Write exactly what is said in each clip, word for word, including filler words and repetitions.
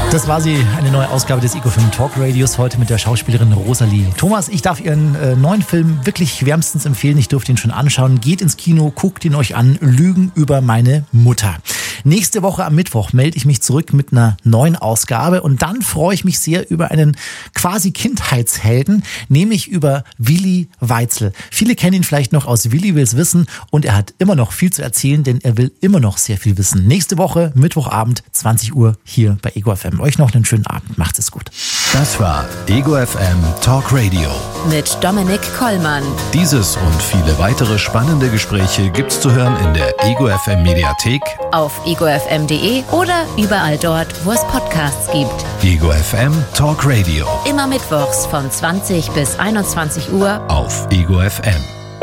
Das war sie, eine neue Ausgabe des Ego Film Talk Radios, heute mit der Schauspielerin Rosalie. Thomas, ich darf Ihren äh, neuen Film wirklich wärmstens empfehlen. Ich durfte ihn schon anschauen. Geht ins Kino, guckt ihn euch an. Lügen über meine Mutter. Nächste Woche am Mittwoch melde ich mich zurück mit einer neuen Ausgabe und dann freue ich mich sehr über einen quasi Kindheitshelden, nämlich über Willi Weitzel. Viele kennen ihn vielleicht noch aus Willi will's wissen und er hat immer noch viel zu erzählen, denn er will immer noch sehr viel wissen. Nächste Woche, Mittwochabend, zwanzig Uhr hier bei Ego F M. Euch noch einen schönen Abend. Macht's es gut. Das war Ego F M Talk Radio mit Dominik Kollmann. Dieses und viele weitere spannende Gespräche gibt's zu hören in der Ego F M Mediathek, auf ego f m punkt de oder überall dort, wo es Podcasts gibt. Ego F M Talk Radio. Immer mittwochs von zwanzig bis einundzwanzig Uhr auf Ego F M.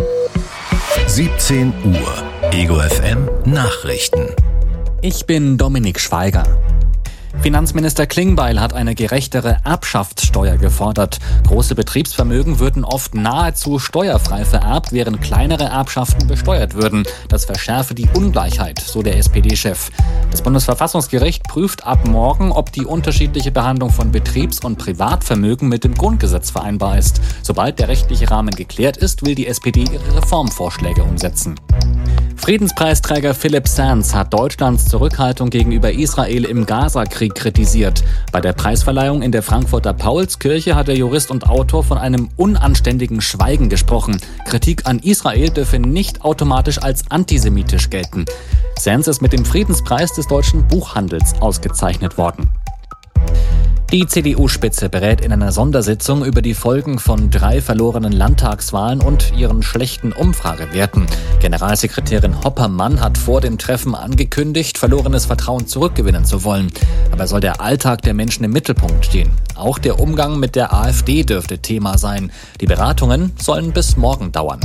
siebzehn Uhr. Ego F M Nachrichten. Ich bin Dominik Schweiger. Finanzminister Klingbeil hat eine gerechtere Erbschaftssteuer gefordert. Große Betriebsvermögen würden oft nahezu steuerfrei vererbt, während kleinere Erbschaften besteuert würden. Das verschärfe die Ungleichheit, so der S P D-Chef. Das Bundesverfassungsgericht prüft ab morgen, ob die unterschiedliche Behandlung von Betriebs- und Privatvermögen mit dem Grundgesetz vereinbar ist. Sobald der rechtliche Rahmen geklärt ist, will die S P D ihre Reformvorschläge umsetzen. Friedenspreisträger Philipp Sands hat Deutschlands Zurückhaltung gegenüber Israel im Gaza-Krieg kritisiert. Bei der Preisverleihung in der Frankfurter Paulskirche hat der Jurist und Autor von einem unanständigen Schweigen gesprochen. Kritik an Israel dürfe nicht automatisch als antisemitisch gelten. Sands ist mit dem Friedenspreis des deutschen Buchhandels ausgezeichnet worden. Die C D U-Spitze berät in einer Sondersitzung über die Folgen von drei verlorenen Landtagswahlen und ihren schlechten Umfragewerten. Generalsekretärin Hoppermann hat vor dem Treffen angekündigt, verlorenes Vertrauen zurückgewinnen zu wollen. Dabei soll der Alltag der Menschen im Mittelpunkt stehen. Auch der Umgang mit der AfD dürfte Thema sein. Die Beratungen sollen bis morgen dauern.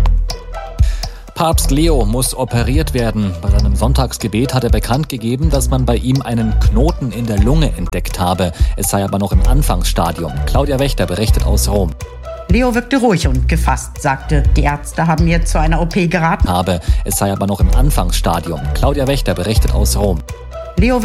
Papst Leo muss operiert werden. Bei seinem Sonntagsgebet hat er bekannt gegeben, dass man bei ihm einen Knoten in der Lunge entdeckt habe. Es sei aber noch im Anfangsstadium. Claudia Wächter berichtet aus Rom. Leo wirkte ruhig und gefasst, sagte, die Ärzte haben mir zu einer O P geraten. Habe. Es sei aber noch im Anfangsstadium. Claudia Wächter berichtet aus Rom. Leo